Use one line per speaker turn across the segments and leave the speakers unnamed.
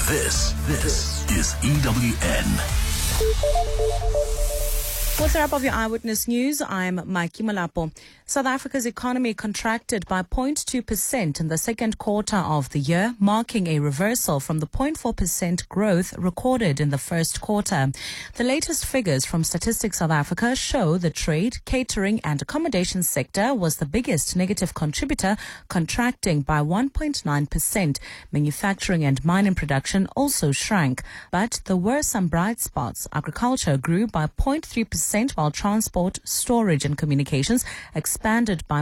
This is EWN.
With the wrap of your Eyewitness News, I'm Mikey Malapo. South Africa's economy contracted by 0.2% in the second quarter of the year, marking a reversal from the 0.4% growth recorded in the first quarter. The latest figures from Statistics South Africa show the trade, catering and accommodation sector was the biggest negative contributor, contracting by 1.9%. Manufacturing and mining production also shrank, but there were some bright spots. Agriculture grew by 0.3%, while transport, storage and communications expanded by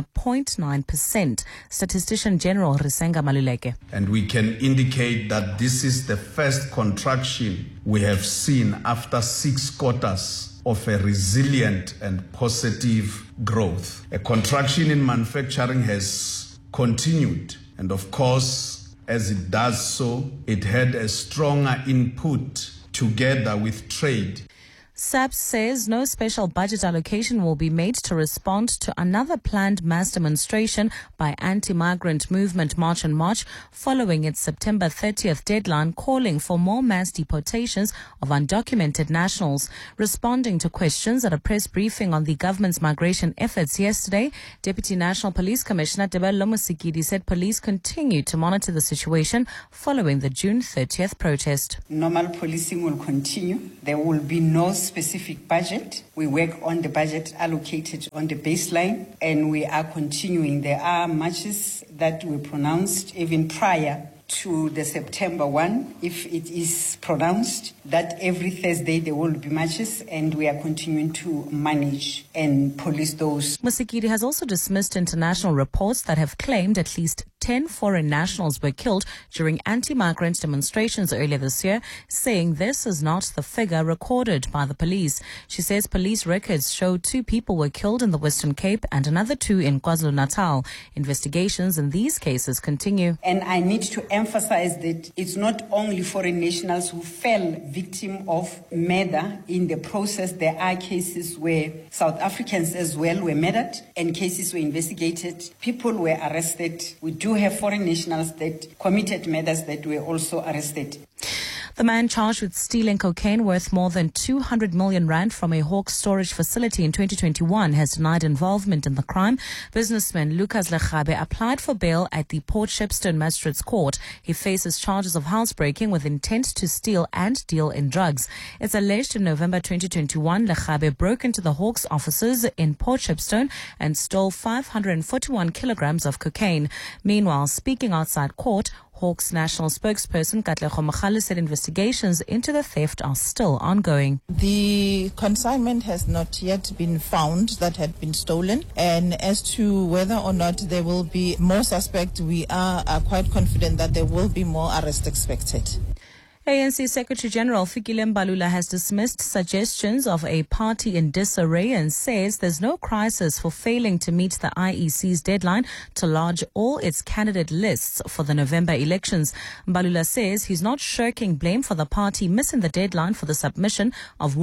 0.9%. Statistician General Risenga Maluleke.
And we can indicate that this is the first contraction we have seen after 6 quarters of a resilient and positive growth. A contraction in manufacturing has continued, and of course, as it does so, it had a stronger input together with trade.
SAPS says no special budget allocation will be made to respond to another planned mass demonstration by anti-migrant movement March on March following its September 30th deadline calling for more mass deportations of undocumented nationals. Responding to questions at a press briefing on the government's migration efforts yesterday, Deputy National Police Commissioner Tebello Mosikedi said police continue to monitor the situation following the June 30th protest.
Normal policing will continue. There will be no specific budget. We work on the budget allocated on the baseline, and we are continuing. There are marches that were pronounced even prior to the September 1, if it is pronounced that every Thursday there will be marches, and we are continuing to manage and police those.
Mosikedi has also dismissed international reports that have claimed at least 10 foreign nationals were killed during anti-migrant demonstrations earlier this year, saying this is not the figure recorded by the police. She says police records show 2 people were killed in the Western Cape and another 2 in KwaZulu-Natal. Investigations in these cases continue.
And I need to emphasize that it's not only foreign nationals who fell victim of murder in the process. There are cases where South Africans as well were murdered and cases were investigated. People were arrested. We do have foreign nationals that committed murders that were also arrested.
The man charged with stealing cocaine worth more than 200 million rand from a Hawks storage facility in 2021 has denied involvement in the crime. Businessman Lucas Lekgabe applied for bail at the Port Shepstone Magistrates Court. He faces charges of housebreaking with intent to steal and deal in drugs. It's alleged in November 2021, Lekgabe broke into the Hawks offices in Port Shepstone and stole 541 kilograms of cocaine. Meanwhile, speaking outside court, Hawks national spokesperson Katlego Mogale said investigations into the theft are still ongoing.
The consignment has not yet been found that had been stolen, and as to whether or not there will be more suspects, we are quite confident that there will be more arrests expected.
ANC Secretary General Fikile Mbalula has dismissed suggestions of a party in disarray and says there's no crisis for failing to meet the IEC's deadline to lodge all its candidate lists for the November elections. Mbalula says he's not shirking blame for the party missing the deadline for the submission of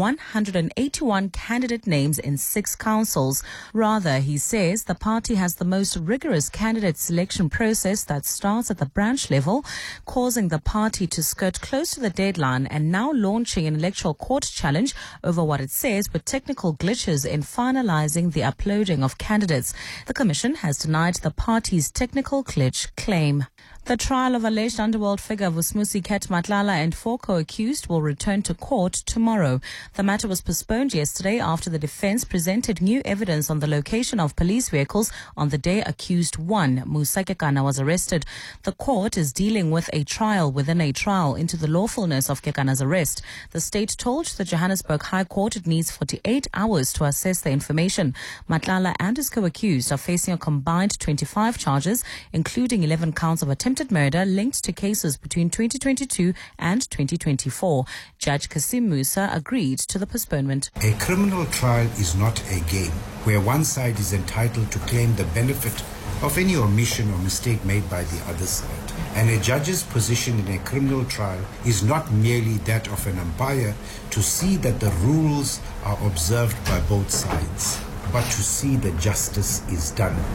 181 candidate names in 6 councils. Rather, he says the party has the most rigorous candidate selection process that starts at the branch level, causing the party to skirt close to the deadline and now launching an electoral court challenge over what it says were technical glitches in finalizing the uploading of candidates. The commission has denied the party's technical glitch claim. The trial of alleged underworld figure Vusmusi Ket Matlala and 4 co-accused will return to court tomorrow. The matter was postponed yesterday after the defense presented new evidence on the location of police vehicles on the day accused 1, Musa Kekana, was arrested. The court is dealing with a trial within a trial into the lawfulness of Kekana's arrest. The state told the Johannesburg High Court it needs 48 hours to assess the information. Matlala and his co-accused are facing a combined 25 charges, including 11 counts of attempted murder linked to cases between 2022 and 2024. Judge Kasim Musa agreed to the postponement.
A criminal trial is not a game where one side is entitled to claim the benefit of any omission or mistake made by the other side. And a judge's position in a criminal trial is not merely that of an umpire to see that the rules are observed by both sides, but to see that justice is done.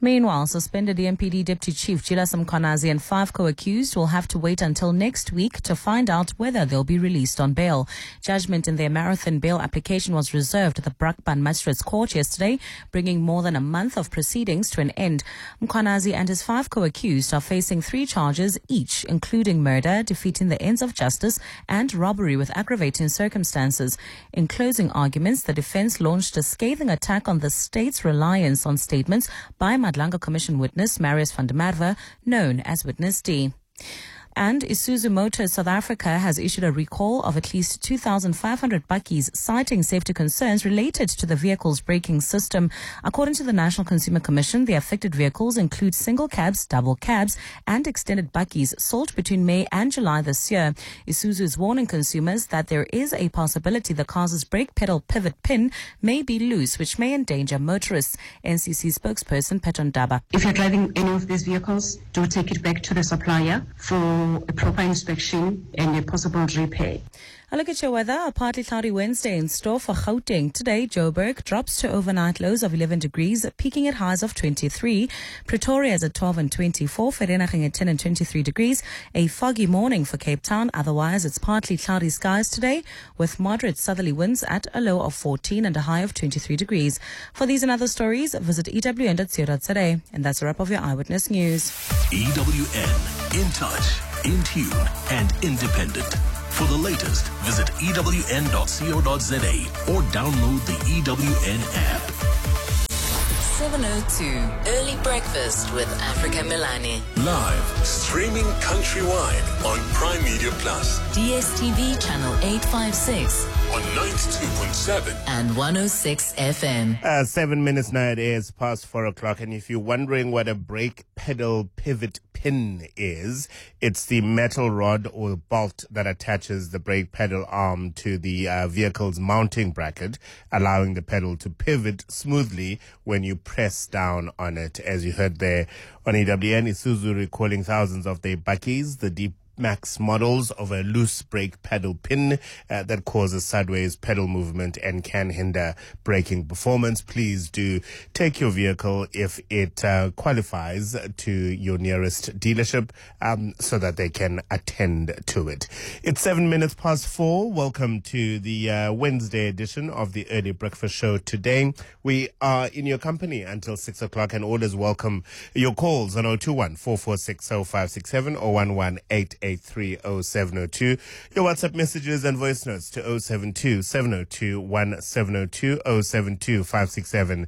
Meanwhile, suspended EMPD Deputy Chief Jilas Mkhwanazi and 5 co-accused will have to wait until next week to find out whether they'll be released on bail. Judgment in their marathon bail application was reserved at the Brakpan Magistrates Court yesterday, bringing more than a month of proceedings to an end. Mkhwanazi and his 5 co-accused are facing 3 charges each, including murder, defeating the ends of justice, and robbery with aggravating circumstances. In closing arguments, the defense launched a scathing attack on the state's reliance on statements by Madlanga Commission witness Marius van der Merwe, known as Witness D. And Isuzu Motors South Africa has issued a recall of at least 2,500 bakkies, citing safety concerns related to the vehicle's braking system. According to the National Consumer Commission, the affected vehicles include single cabs, double cabs, and extended bakkies sold between May and July this year. Isuzu is warning consumers that there is a possibility the car's brake pedal pivot pin may be loose, which may endanger motorists. NCC spokesperson Peton Daba.
If you're driving any of these vehicles, do take it back to the supplier for a proper inspection and a possible repair.
A look at your weather. A partly cloudy Wednesday in store for Gauteng. Today, Joburg drops to overnight lows of 11 degrees, peaking at highs of 23. Pretoria is at 12 and 24. Vereeniging at 10 and 23 degrees. A foggy morning for Cape Town. Otherwise, it's partly cloudy skies today with moderate southerly winds at a low of 14 and a high of 23 degrees. For these and other stories, visit ewn.co.za. And that's a wrap of your Eyewitness News.
EWN, in touch, in tune, and independent. For the latest, visit ewn.co.za or download the EWN app.
7:02 Early Breakfast with Africa Milani.
Live, streaming countrywide on Prime Media Plus.
DSTV channel 856
on 92.7
and 106 FM.
7 minutes now, it is past 4 o'clock, and if you're wondering what a brake pedal pivot pin is, it's the metal rod or bolt that attaches the brake pedal arm to the vehicle's mounting bracket, allowing the pedal to pivot smoothly when you press down on it. As you heard there on EWN, Isuzu recalling thousands of their bakkies, the deep Max models of a loose brake pedal pin that causes sideways pedal movement and can hinder braking performance. Please do take your vehicle if it qualifies to your nearest dealership so that they can attend to it. It's 7 minutes past 4. Welcome to the Wednesday edition of the Early Breakfast Show. Today we are in your company until 6 o'clock, and always welcome your calls on 021 446 0567 or 118830702. Your WhatsApp messages and voice notes to 072 702 1702 072 567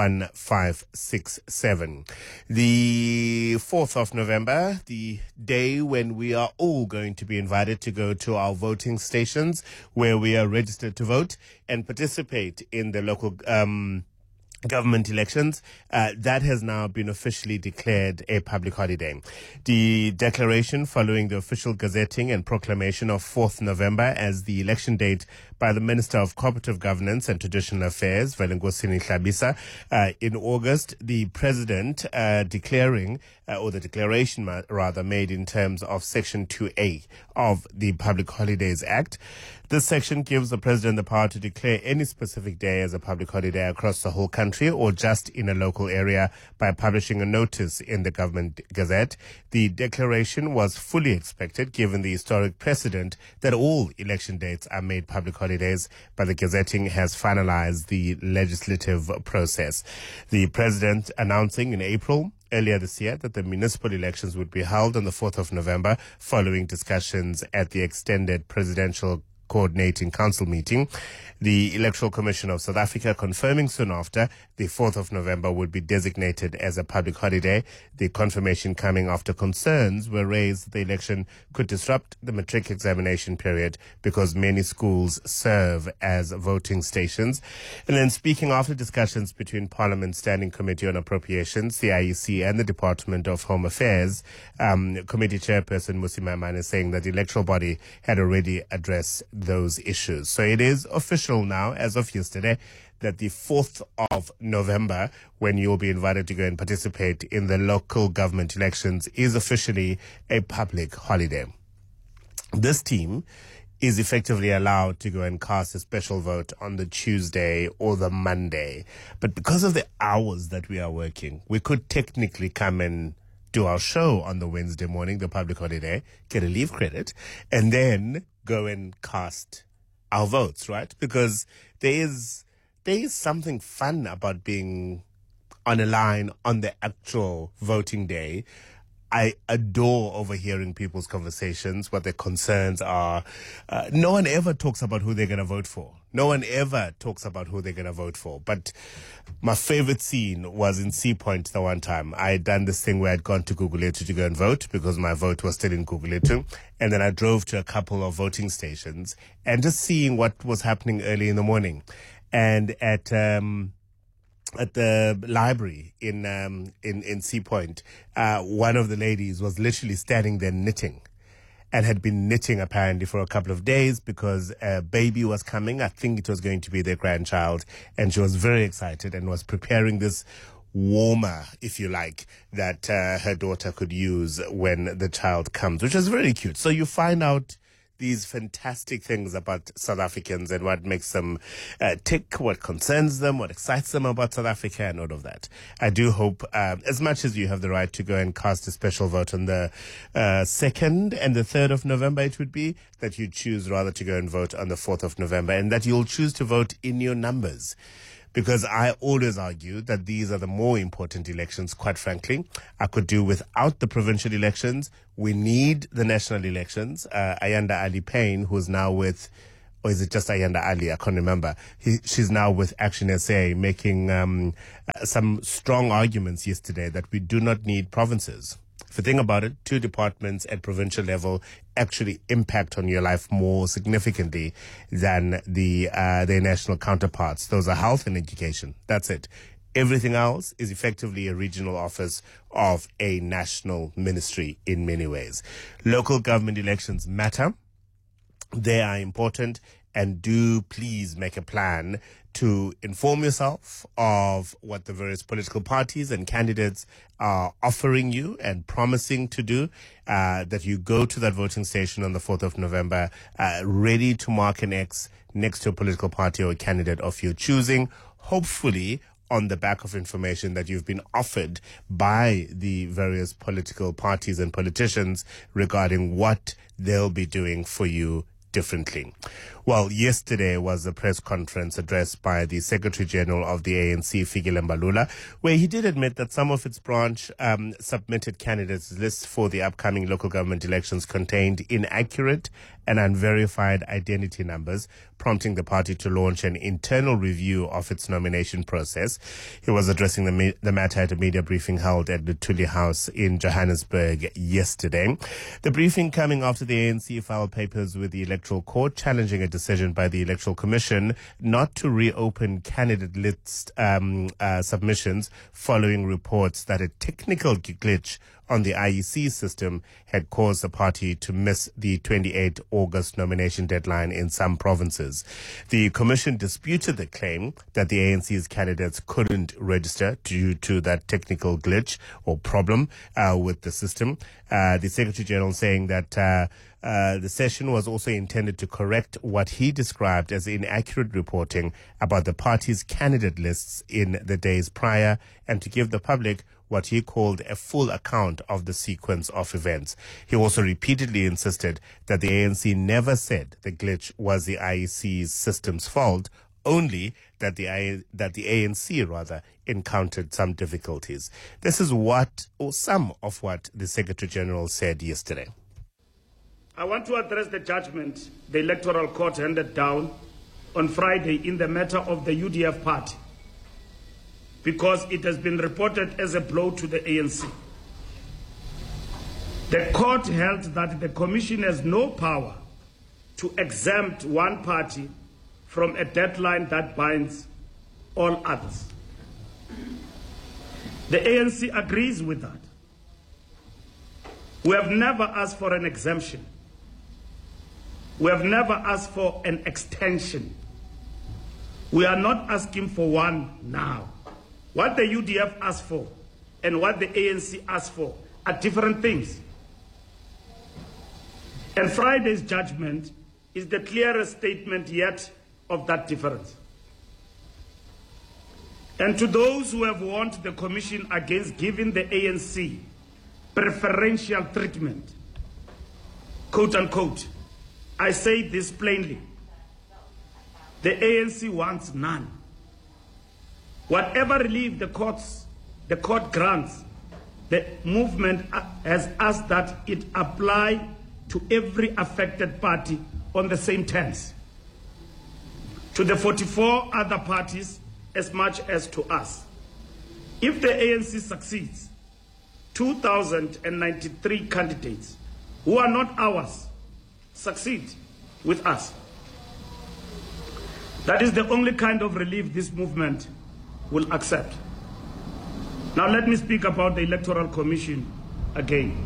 1567. The 4th of November, the day when we are all going to be invited to go to our voting stations where we are registered to vote and participate in the local government elections, that has now been officially declared a public holiday. The declaration following the official gazetting and proclamation of 4th November as the election date by the Minister of Cooperative Governance and Traditional Affairs, Velengosini Hlabisa, in August, the President declaring, or the declaration rather, made in terms of Section 2A of the Public Holidays Act. This section gives the President the power to declare any specific day as a public holiday across the whole country or just in a local area by publishing a notice in the Government Gazette. The declaration was fully expected given the historic precedent that all election dates are made public holidays, but the gazetting has finalized the legislative process. The President announcing in April earlier this year that the municipal elections would be held on the 4th of November following discussions at the extended Presidential Coordinating Council meeting. The Electoral Commission of South Africa confirming soon after the 4th of November would be designated as a public holiday. The confirmation coming after concerns were raised that the election could disrupt the matric examination period because many schools serve as voting stations. And then speaking after discussions between Parliament's Standing Committee on Appropriations, the IEC and the Department of Home Affairs, Committee Chairperson Musi Maimane saying that the electoral body had already addressed those issues. So it is official now, as of yesterday, that the 4th of November, when you'll be invited to go and participate in the local government elections, is officially a public holiday. This team is effectively allowed to go and cast a special vote on the Tuesday or the Monday. But because of the hours that we are working, we could technically come and do our show on the Wednesday morning, the public holiday, get a leave credit, and then go and cast our votes, right? Because there is something fun about being on a line on the actual voting day. I adore overhearing people's conversations, what their concerns are. No one ever talks about who they're going to vote for. But my favorite scene was in Sea Point the one time. I had done this thing where I'd gone to Gugulethu to go and vote because my vote was still in Gugulethu. And then I drove to a couple of voting stations and just seeing what was happening early in the morning. And at the library in Sea Point, one of the ladies was literally standing there knitting, and had been knitting apparently for a couple of days because a baby was coming. I think it was going to be their grandchild, and she was very excited and was preparing this warmer, if you like, that her daughter could use when the child comes, which is very cute. So you find out these fantastic things about South Africans and what makes them tick, what concerns them, what excites them about South Africa, and all of that. I do hope, as much as you have the right to go and cast a special vote on the 2nd and the 3rd of November, it would be, that you choose rather to go and vote on the 4th of November, and that you'll choose to vote in your numbers. Because I always argue that these are the more important elections, quite frankly. I could do without the provincial elections. We need the national elections. Ayanda Ali Payne, who's now with, or is it just Ayanda Ali? I can't remember. She's now with Action SA, making some strong arguments yesterday that we do not need provinces. If you think about it, 2 departments at provincial level actually impact on your life more significantly than their national counterparts. Those are health and education. That's it. Everything else is effectively a regional office of a national ministry in many ways. Local government elections matter. They are important, and do please make a plan to inform yourself of what the various political parties and candidates are offering you and promising to do, that you go to that voting station on the 4th of November, ready to mark an X next to a political party or a candidate of your choosing, hopefully on the back of information that you've been offered by the various political parties and politicians regarding what they'll be doing for you differently. Well, yesterday was a press conference addressed by the Secretary General of the ANC, Fikile Mbalula, where he did admit that some of its branch submitted candidates lists for the upcoming local government elections contained inaccurate and unverified identity numbers, prompting the party to launch an internal review of its nomination process. He was addressing the matter at a media briefing held at the Tuli House in Johannesburg yesterday. The briefing coming after the ANC filed papers with the Electoral Court challenging a decision by the Electoral Commission not to reopen candidate list submissions following reports that a technical glitch on the IEC system had caused the party to miss the 28 August nomination deadline in some provinces. The commission disputed the claim that the ANC's candidates couldn't register due to that technical glitch or problem with the system. The Secretary General saying that the session was also intended to correct what he described as inaccurate reporting about the party's candidate lists in the days prior, and to give the public what he called a full account of the sequence of events. He also repeatedly insisted that the ANC never said the glitch was the IEC's system's fault, only that the ANC encountered some difficulties. This is some of what the Secretary General said yesterday.
I want to address the judgment the Electoral Court handed down on Friday in the matter of the UDF party, because it has been reported as a blow to the ANC. The court held that the Commission has no power to exempt one party from a deadline that binds all others. The ANC agrees with that. We have never asked for an exemption. We have never asked for an extension. We are not asking for one now. What the UDF asked for and what the ANC asked for are different things. And Friday's judgment is the clearest statement yet of that difference. And to those who have warned the Commission against giving the ANC preferential treatment, quote unquote, I say this plainly. The ANC wants none. Whatever relief the court grants, the movement has asked that it apply to every affected party on the same terms. To the 44 other parties as much as to us. If the ANC succeeds, 2,093 candidates who are not ours succeed with us. That is the only kind of relief this movement will accept. Now let me speak about the Electoral Commission again.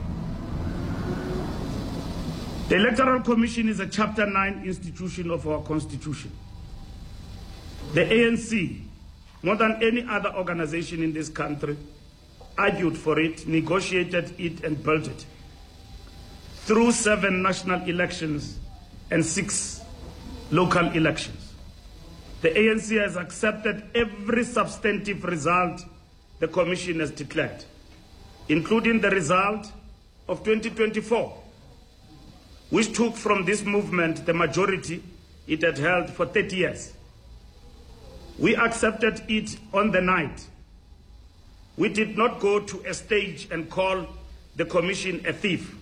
The Electoral Commission is a Chapter 9 institution of our Constitution. The ANC, more than any other organization in this country, argued for it, negotiated it, and built it through 7 national elections and 6 local elections. The ANC has accepted every substantive result the Commission has declared, including the result of 2024, which took from this movement the majority it had held for 30 years. We accepted it on the night. We did not go to a stage and call the Commission a thief.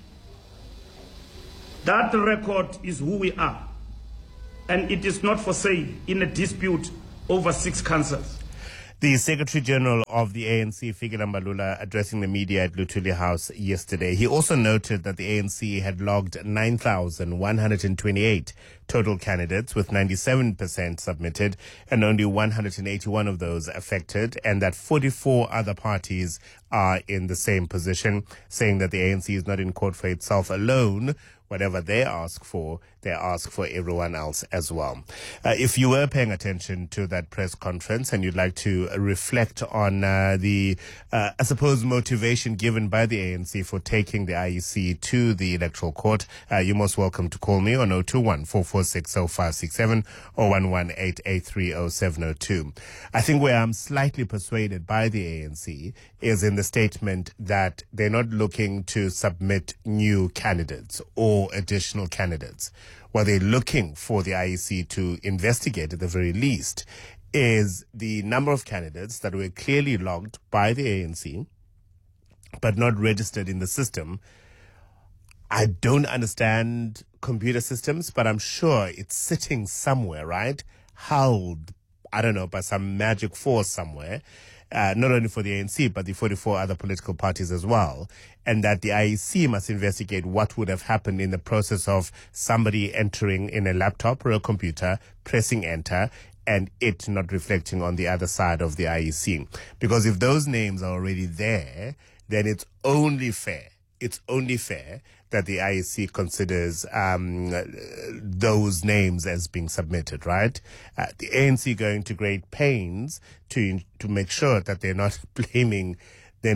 That record is who we are, and it is not for sale in a dispute over 6 councils.
The Secretary General of the ANC, Fikile Mbalula, addressing the media at Luthuli House yesterday. He also noted that the ANC had logged 9,128 total candidates, with 97% submitted and only 181 of those affected, and that 44 other parties are in the same position, saying that the ANC is not in court for itself alone. Whatever they ask for everyone else as well. If you were paying attention to that press conference and you'd like to reflect on I suppose, motivation given by the ANC for taking the IEC to the Electoral Court, you're most welcome to call me on 021-446-0567 or 118-830-702. I think where I'm slightly persuaded by the ANC is in the statement that they're not looking to submit new candidates or additional candidates. What they're looking for the IEC to investigate at the very least is the number of candidates that were clearly logged by the ANC but not registered in the system. I don't understand computer systems, but I'm sure it's sitting somewhere, right? Held, I don't know, by some magic force somewhere. Not only for the ANC, but the 44 other political parties as well, and that the IEC must investigate what would have happened in the process of somebody entering in a laptop or a computer, pressing enter, and it not reflecting on the other side of the IEC. Because if those names are already there, then it's only fair that the IEC considers those names as being submitted, right? The ANC going to great pains to make sure that they're not blaming the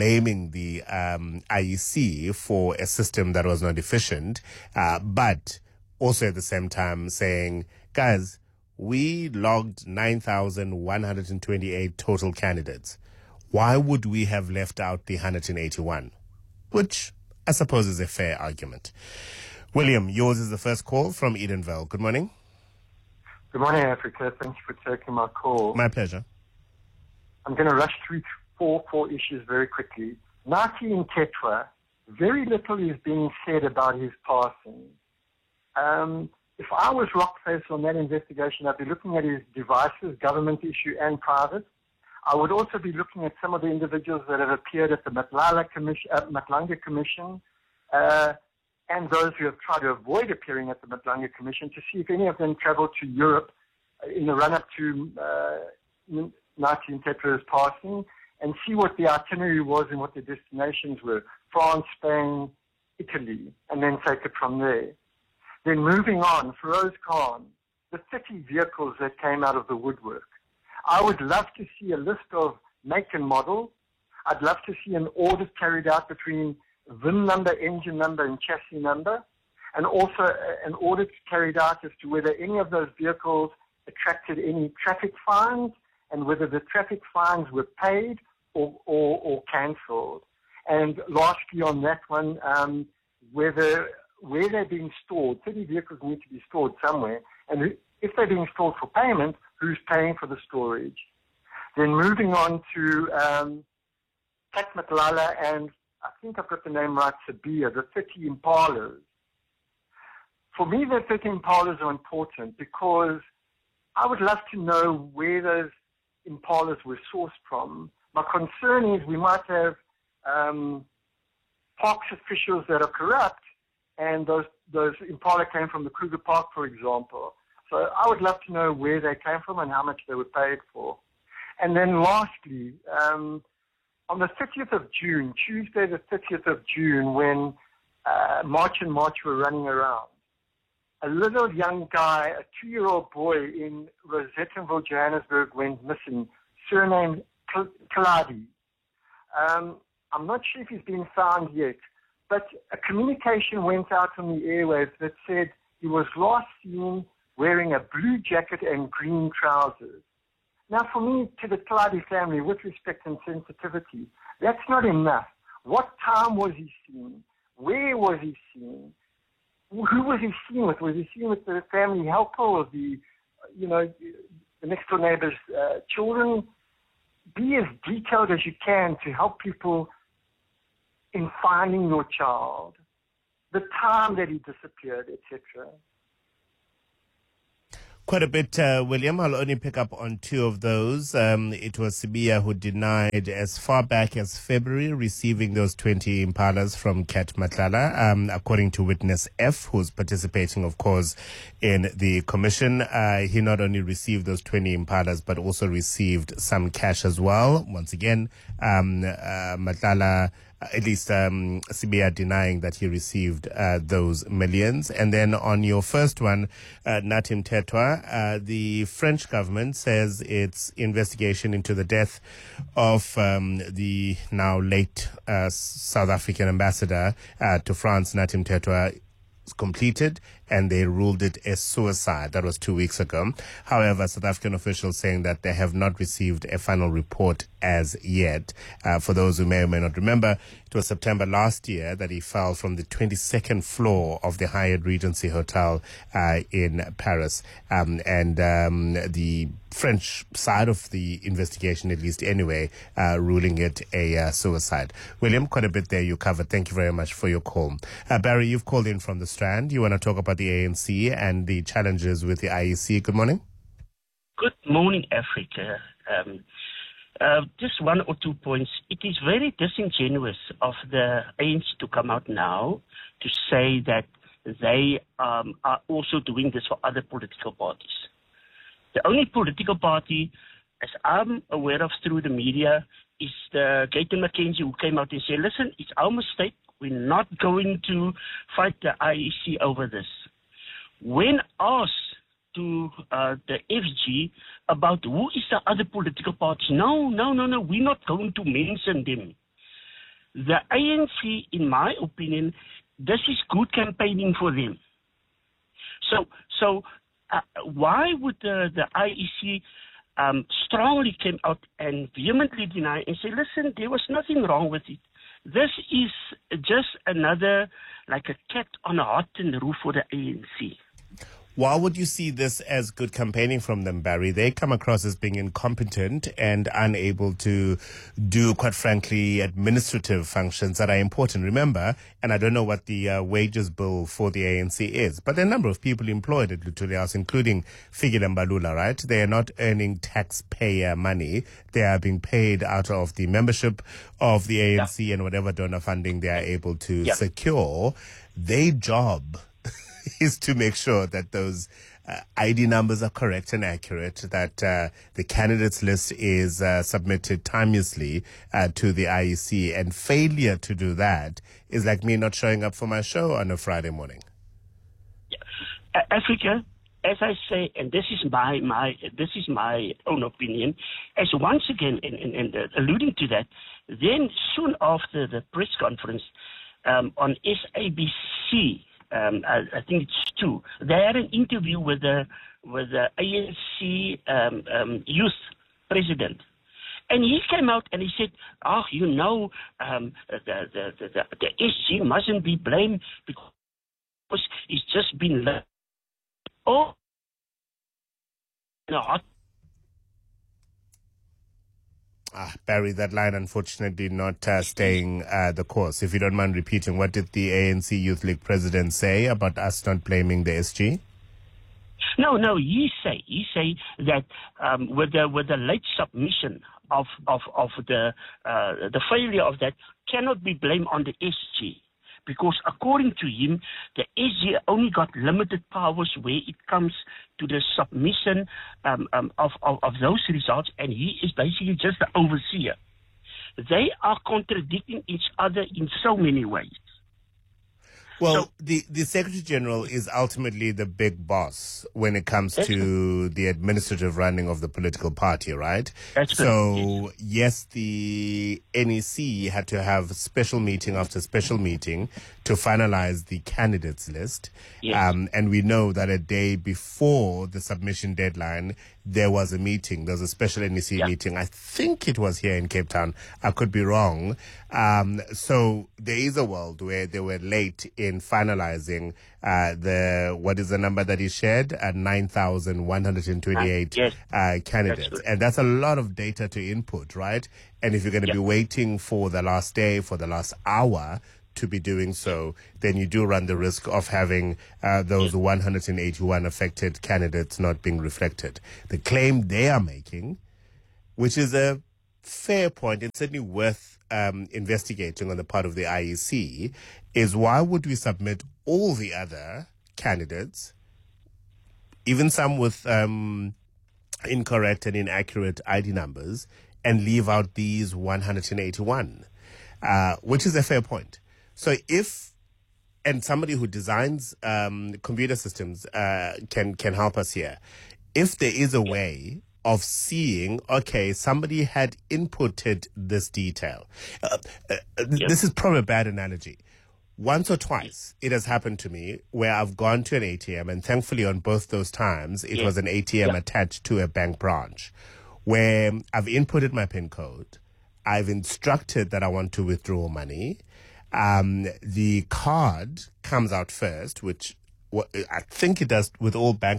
IEC for a system that was not efficient, but also at the same time saying, guys, we logged 9,128 total candidates. Why would we have left out the 181? Which I suppose is a fair argument. William, yours is the first call from Edenvale. Good morning.
Good morning, Africa. Thank you for taking my call.
My pleasure.
I'm going to rush through four issues very quickly. Nathi Ntetwa, very little is being said about his passing. If I was Rockface on that investigation, I'd be looking at his devices, government issue and private. I would also be looking at some of the individuals that have appeared at the Matlanga Commission, and those who have tried to avoid appearing at the Matlanga Commission, to see if any of them traveled to Europe in the run-up to Nathi Ntetwa's passing, and see what the itinerary was and what the destinations were: France, Spain, Italy, and then take it from there. Then moving on, Feroz Khan, the 30 vehicles that came out of the woodwork. I would love to see a list of make and model. I'd love to see an audit carried out between VIN number, engine number, and chassis number. and also an audit carried out as to whether any of those vehicles attracted any traffic fines and whether the traffic fines were paid or cancelled. And lastly on that one, where they're being stored, 30 vehicles need to be stored somewhere, and if they're being stored for payment, who's paying for the storage? Then moving on to Cat Matlala and I think I've got the name right, Sabia, the 30 Impalas. For me, the 30 Impalas are important because I would love to know where those Impalas were sourced from. My concern is we might have parks officials that are corrupt, and those Impala came from the Kruger Park, for example. So I would love to know where they came from and how much they were paid for. And then lastly, on the 30th of June, Tuesday the 30th of June, when March and March were running around, a little young guy, a 2-year-old boy in Rosettenville, Johannesburg, went missing, surnamed Kaladi. I'm not sure if he's been found yet, but a communication went out on the airwaves that said he was last seen wearing a blue jacket and green trousers. Now, for me, to the Kaladi family, with respect and sensitivity, that's not enough. What time was he seen? Where was he seen? Who was he seen with? Was he seen with the family helper or the next door neighbor's children? Be as detailed as you can to help people in finding your child, the time that he disappeared, etc.
Quite a bit, William. I'll only pick up on two of those. It was Sabia who denied as far back as February receiving those 20 Impalas from Cat Matlala, according to witness F, who's participating, of course, in the commission. He not only received those 20 Impalas, but also received some cash as well. Once again, Matlala, at least Sabia denying that he received those millions. And then on your first one, Nathi Mthethwa, the French government says its investigation into the death of the now late South African ambassador to France, Nathi Mthethwa, is completed, and they ruled it a suicide. That was 2 weeks ago. However, South African officials saying that they have not received a final report as yet. For those who may or may not remember, it was September last year that he fell from the 22nd floor of the Hyatt Regency Hotel in Paris. And the French side of the investigation, at least anyway, ruling it a suicide. William, quite a bit there you covered. Thank you very much for your call. Barry, you've called in from the Strand. You want to talk about the ANC and the challenges with the IEC. Good morning.
Good morning, Africa. Just 1 or 2 points. It is very disingenuous of the ANC to come out now to say that they are also doing this for other political parties. The only political party, as I'm aware of through the media, is the Gayton McKenzie, who came out and said, listen, it's our mistake. We're not going to fight the IEC over this. When asked to the FG about who is the other political parties, no, we're not going to mention them. The ANC, in my opinion, this is good campaigning for them. So why would the IEC strongly came out and vehemently deny and say, listen, there was nothing wrong with it. This is just another, like a cat on a hot tin roof for the ANC.
Why would you see this as good campaigning from them, Barry? They come across as being incompetent and unable to do, quite frankly, administrative functions that are important. Remember, and I don't know what the wages bill for the ANC is, but there are a number of people employed at Luthuli House, including Fikile Mbalula, right? They are not earning taxpayer money. They are being paid out of the membership of the ANC and whatever donor funding they are able to secure. Their job is to make sure that those ID numbers are correct and accurate, that the candidates list is submitted timeously to the IEC, and failure to do that is like me not showing up for my show on a Friday morning.
Africa, as I say, and this is my own opinion, as once again, and alluding to that, then soon after the press conference on SABC, I think it's 2. They had an interview with the ANC youth president. And he came out and he said, the SG mustn't be blamed because it's just been left.
Barry, that line unfortunately not staying the course. If you don't mind repeating, what did the ANC Youth League president say about us not blaming the SG?
No, he say that with the late submission of the failure of that cannot be blamed on the SG, because according to him, the SG only got limited powers where it comes to the submission of those results, and he is basically just the overseer. They are contradicting each other in so many ways.
Well, the Secretary General is ultimately the big boss when it comes to the administrative running of the political party, right? So, yes, the NEC had to have special meeting after special meeting to finalize the candidates list. Yes. And we know that a day before the submission deadline, there was a meeting. There was a special NEC meeting. I think it was here in Cape Town. I could be wrong. So there is a world where they were late in finalizing what is the number that he shared? 9,128 candidates. And that's a lot of data to input, right? And if you're going to be waiting for the last day, for the last hour to be doing so, then you do run the risk of having those 181 affected candidates not being reflected. The claim they are making, which is a fair point and certainly worth investigating on the part of the IEC, is why would we submit all the other candidates, even some with incorrect and inaccurate ID numbers, and leave out these 181, which is a fair point. So and somebody who designs computer systems can help us here. If there is a way of seeing, okay, somebody had inputted this detail. This is probably a bad analogy. Once or twice, it has happened to me where I've gone to an ATM, and thankfully on both those times, it was an ATM attached to a bank branch, where I've inputted my PIN code. I've instructed that I want to withdraw money. The card comes out first, which I think it does with all bank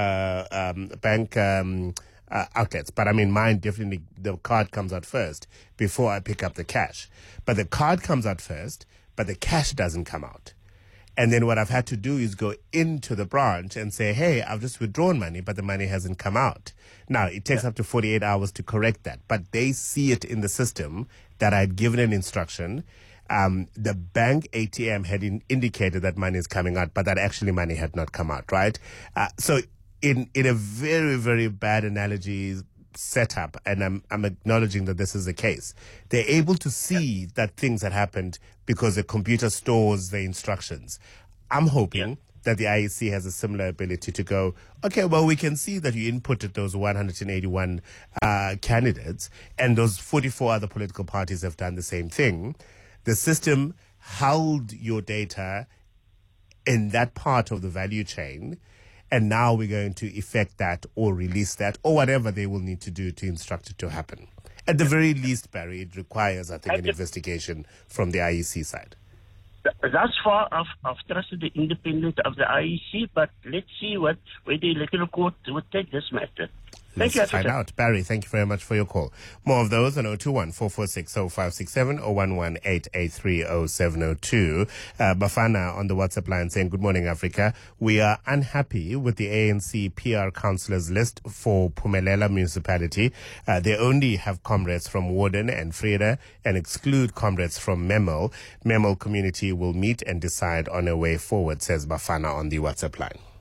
outlets. But I mean, mine definitely, the card comes out first before I pick up the cash. But the card comes out first, but the cash doesn't come out. And then what I've had to do is go into the branch and say, hey, I've just withdrawn money, but the money hasn't come out. Now, it takes up to 48 hours to correct that. But they see it in the system that I'd given an instruction. The bank ATM had indicated that money is coming out, but that actually money had not come out, right? So in a very, very bad analogy setup, and I'm acknowledging that this is the case, they're able to see that things had happened because the computer stores the instructions. I'm hoping that the IEC has a similar ability to go, okay, well, we can see that you inputted those 181 candidates, and those 44 other political parties have done the same thing. The system held your data in that part of the value chain, and now we're going to effect that or release that or whatever they will need to do to instruct it to happen. At the very least, Barry, it requires, I think, an investigation from the IEC side.
Thus far, I've trusted the independence of the IEC, but let's see where the electoral court would take this matter.
Let's find out. Barry, thank you very much for your call. More of those on 021-446-0567 or 118-883-0702. Bafana on the WhatsApp line saying, good morning, Africa. We are unhappy with the ANC PR councillors list for Phumelela municipality. They only have comrades from Warden and Vrede and exclude comrades from Memel. Memel community will meet and decide on a way forward, says Bafana on the WhatsApp line.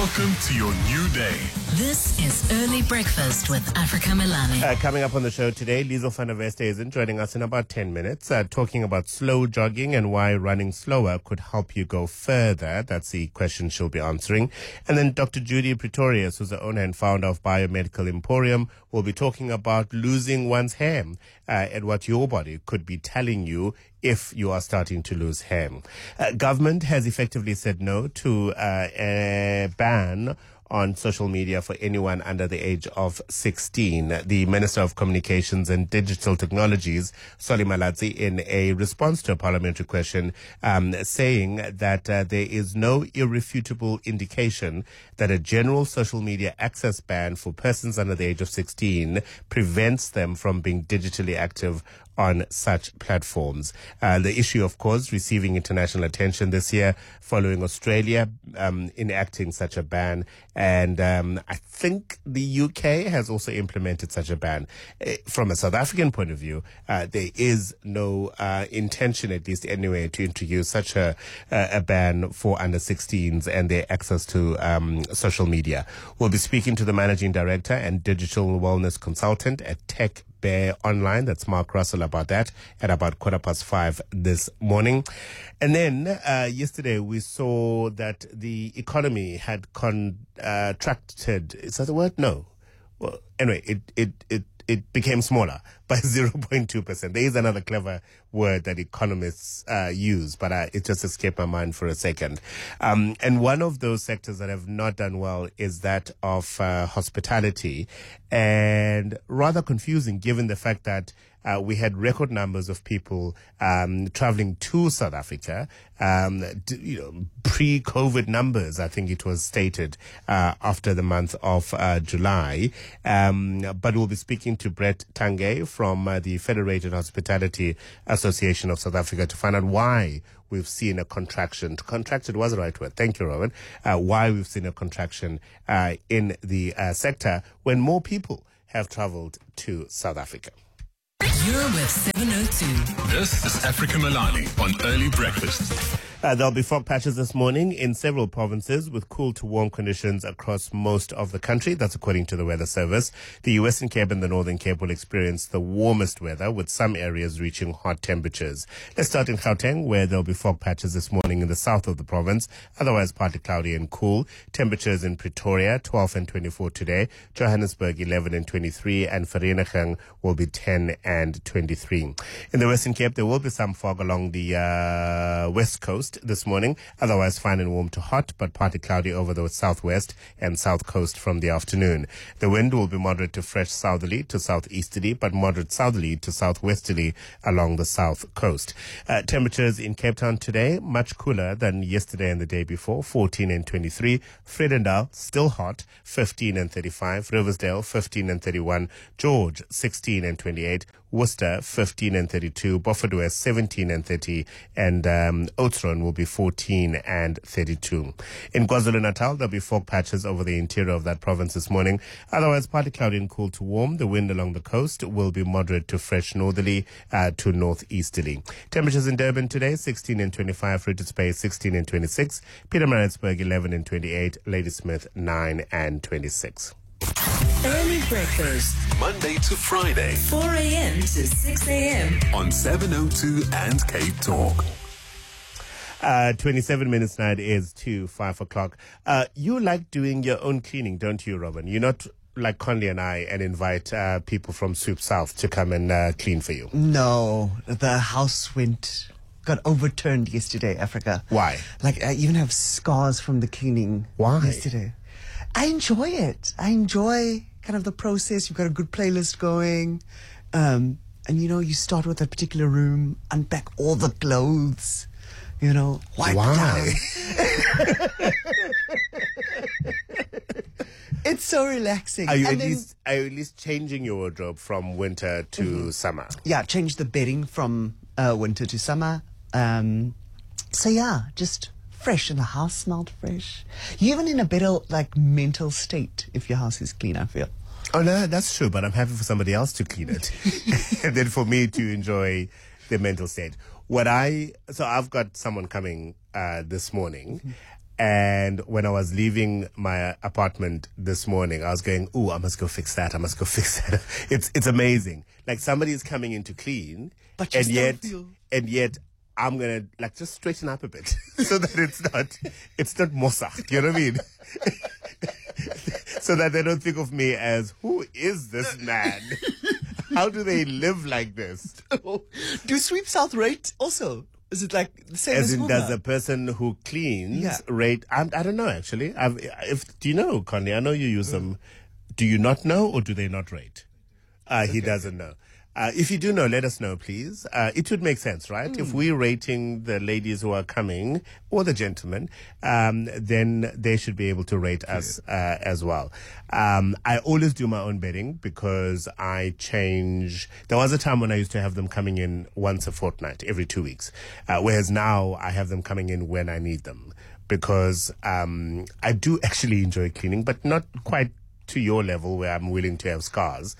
Welcome to your new day.
This is Early Breakfast with Africa Milani.
Coming up on the show today, Lizo van der Westhuizen joining us in about 10 minutes, talking about slow jogging and why running slower could help you go further. That's the question she'll be answering. And then Dr. Judy Pretorius, who's the owner and founder of Biomedical Emporium, will be talking about losing one's hair and what your body could be telling you if you are starting to lose hair. Government has effectively said no to a ban on social media for anyone under the age of 16. The Minister of Communications and Digital Technologies, Solly Malatsi, in a response to a parliamentary question, saying that there is no irrefutable indication that a general social media access ban for persons under the age of 16 prevents them from being digitally active on such platforms. The issue, of course, receiving international attention this year following Australia enacting such a ban. And I think the UK has also implemented such a ban. From a South African point of view, there is no intention, at least anyway, to introduce such a ban for under 16s and their access to social media. We'll be speaking to the managing director and digital wellness consultant at Tech Bear Online, that's Mark Russell, about that at about 5:15 this morning. And then yesterday we saw that the economy had contracted. Is that the word? No. Well, anyway, it became smaller by 0.2%. There is another clever word that economists use, but it just escaped my mind for a second. And one of those sectors that have not done well is that of hospitality, and rather confusing given the fact that we had record numbers of people traveling to South Africa, pre-COVID numbers, I think it was stated, after the month of July. But we'll be speaking to Brett Tange from the Federated Hospitality Association of South Africa to find out why we've seen a contraction. Contracted was the right word. Thank you, Robin. Why we've seen a contraction in the sector when more people have traveled to South Africa.
You're with 702.
This is Africa Milani on Early Breakfast.
There'll be fog patches this morning in several provinces with cool to warm conditions across most of the country. That's according to the Weather Service. The Western Cape and the Northern Cape will experience the warmest weather, with some areas reaching hot temperatures. Let's start in Gauteng, where there'll be fog patches this morning in the south of the province, otherwise partly cloudy and cool. Temperatures in Pretoria, 12 and 24 today. Johannesburg, 11 and 23, and Vereeniging will be 10 and 23. In the Western Cape, there will be some fog along the west coast this morning, otherwise fine and warm to hot, but partly cloudy over the southwest and south coast from the afternoon. The wind will be moderate to fresh southerly to southeasterly, but moderate southerly to southwesterly along the south coast. Temperatures in Cape Town today, much cooler than yesterday and the day before, 14 and 23. Vredendal, still hot, 15 and 35. Riversdale, 15 and 31. George, 16 and 28. Worcester, 15 and 32. Beaufort West, 17 and 30. And Oudtshoorn will be 14 and 32. In KwaZulu-Natal, there'll be fog patches over the interior of that province this morning. Otherwise, partly cloudy and cool to warm. The wind along the coast will be moderate to fresh northerly to northeasterly. Temperatures in Durban today, 16 and 25. Richards Bay, 16 and 26. Pietermaritzburg, 11 and 28. Ladysmith, 9 and 26.
Early Breakfast,
Monday to Friday,
4 a.m. to 6 a.m.
on 702 and Cape Talk.
27 minutes now, it is to 5 o'clock. You like doing your own cleaning, don't you, Robin? You're not like Conley and I and invite people from Soup South to come and clean for you.
No, the house got overturned yesterday, Africa.
Why?
Like, I even have scars from the cleaning.
Why?
Yesterday. I enjoy it. I enjoy kind of the process. You've got a good playlist going. And, you start with that particular room, unpack all the clothes, wipe down. It's so relaxing.
Are you at least changing your wardrobe from winter to summer?
Yeah, change the bedding from winter to summer. So yeah, just fresh, and the house smelled fresh. You're even in a better mental state if your house is clean, I feel.
Oh no, that's true, but I'm happy for somebody else to clean it. And then for me to enjoy the mental state. So I've got someone coming this morning, And when I was leaving my apartment this morning, I was going, "Ooh, I must go fix that. I must go fix that." It's amazing. Like somebody is coming in to clean,
but you
and yet I'm gonna like just straighten up a bit so that it's not mosak. You know what I mean? So that they don't think of me as, who is this man? How do they live like this?
Do Sweep South rate also? Is it like the same
as
as
in,
Homa?
does the person who cleans rate? I don't know actually. Do you know, Connie? I know you use them. Do you not know, or do they not rate? He doesn't know. If you do know, let us know, please. It would make sense, right? If we're rating the ladies who are coming, or the gentlemen, then they should be able to rate us as well. I always do my own bedding because I change. There was a time when I used to have them coming in once a fortnight, every 2 weeks. Whereas now I have them coming in when I need them. Because I do actually enjoy cleaning, but not quite to your level where I'm willing to have scars.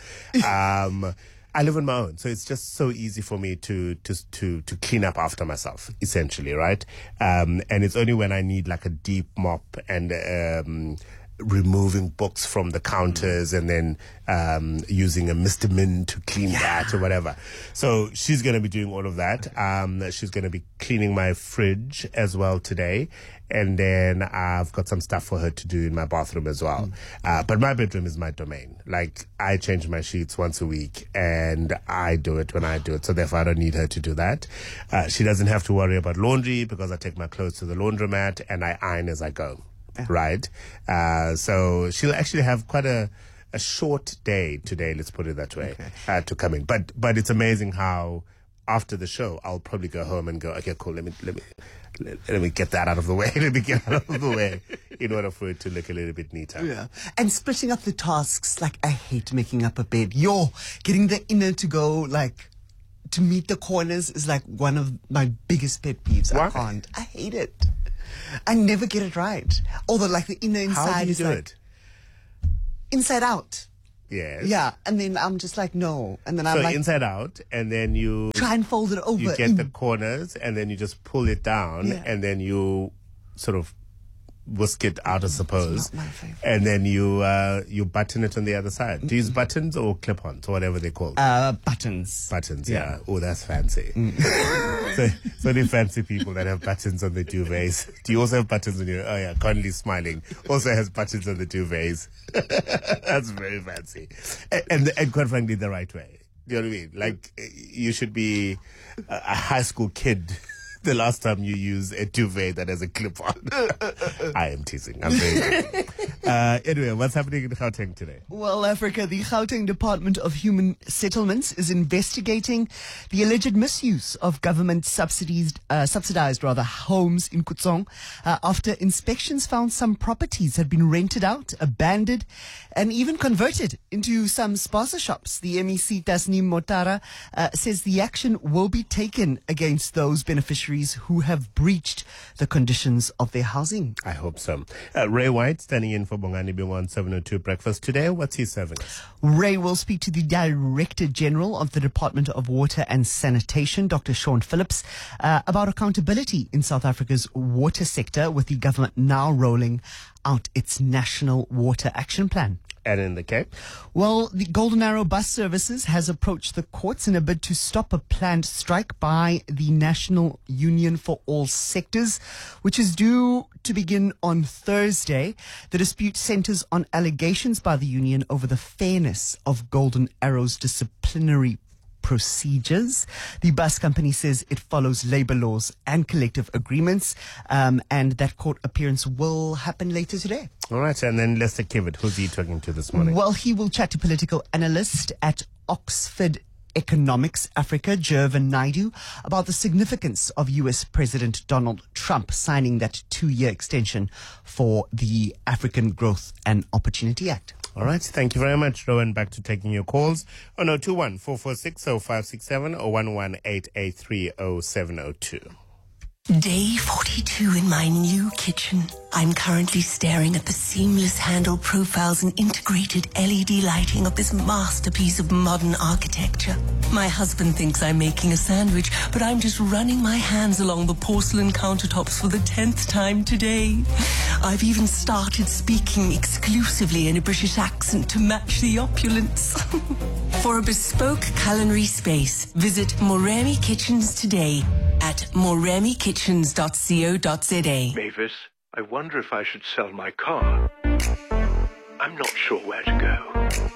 I live on my own, so it's just so easy for me to clean up after myself, essentially, right? And it's only when I need like a deep mop and removing books from the counters and then using a Mr. Min to clean that or whatever. So she's going to be doing all of that. She's going to be cleaning my fridge as well today. And then I've got some stuff for her to do in my bathroom as well. But my bedroom is my domain. Like, I change my sheets once a week and I do it when I do it. So therefore I don't need her to do that. She doesn't have to worry about laundry because I take my clothes to the laundromat and I iron as I go. Right? So she'll actually have quite a short day today, let's put it that way, to come in. But it's amazing how after the show, I'll probably go home and go, okay, cool, let me get that out of the way. Let me get out of the way in order for it to look a little bit neater.
Yeah. And splitting up the tasks, like I hate making up a bed. Getting the inner to go, like, to meet the corners is like one of my biggest pet peeves.
Why?
I can't. I hate it. I never get it right. Although, like, the inner inside
How do you
is
do
like
it?
Inside out.
Yes.
Yeah, and then I'm just like, no. And then
So
I'm like,
inside out, and then you
try and fold it over.
you get the corners, and then you just pull it down, and then you sort of whisk it out, I suppose.
It's not my favorite.
And then you button it on the other side. Do you use buttons or clip-ons or whatever they're called?
Buttons.
Buttons, yeah. Oh, that's fancy. So many fancy people that have buttons on their duvets. Do you also have buttons on your? Oh yeah, Conley's smiling. Also has buttons on the duvets. That's very fancy, and quite frankly, the right way. You know what I mean? Like, you should be a high school kid the last time you use a duvet that has a clip-on. I am teasing. I'm very good. Anyway, what's happening in Gauteng today?
Well, Africa, the Gauteng Department of Human Settlements is investigating the alleged misuse of government subsidized homes in Kutsong after inspections found some properties had been rented out, abandoned, and even converted into some spaza shops. The MEC Tasneem Motara says the action will be taken against those beneficiaries who have breached the conditions of their housing.
I hope so. Ray White standing in for Bongani B1 702 breakfast today. What's he serving us?
Ray will speak to the Director General of the Department of Water and Sanitation, Dr. Sean Phillips, about accountability in South Africa's water sector, with the government now rolling out its National Water Action Plan.
And in the Cape?
Well, the Golden Arrow Bus Services has approached the courts in a bid to stop a planned strike by the National Union for All Sectors, which is due to begin on Thursday. The dispute centers on allegations by the union over the fairness of Golden Arrow's disciplinary procedures. The bus company says it follows labor laws and collective agreements, and that court appearance will happen later today.
All right, and then Lester Kivitt, who's he talking to this morning?
Well, he will chat to political analyst at Oxford Economics Africa, Jervin Naidu, about the significance of US President Donald Trump signing that 2-year extension for the African Growth and Opportunity Act.
All right. Thank you very much, Rowan. Back to taking your calls on 021 446 0567 or 11883 0702.
Day 42 in my new kitchen. I'm currently staring at the seamless handle profiles and integrated LED lighting of this masterpiece of modern architecture. My husband thinks I'm making a sandwich, but I'm just running my hands along the porcelain countertops for the 10th time today. I've even started speaking exclusively in a British accent to match the opulence. For a bespoke culinary space, visit Moremi Kitchens today at moremikitchens.co.za.
Mavis, I wonder if I should sell my car. I'm not sure where to go.